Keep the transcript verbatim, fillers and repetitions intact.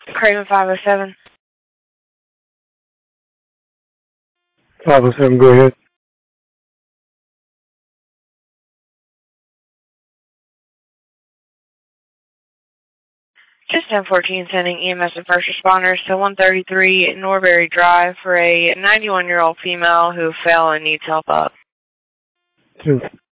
Craven five oh seven. five oh seven, go ahead. Just ten fourteen sending E M S and first responders to one thirty-three Norbury Drive for a ninety-one-year-old female who fell and needs help up. ten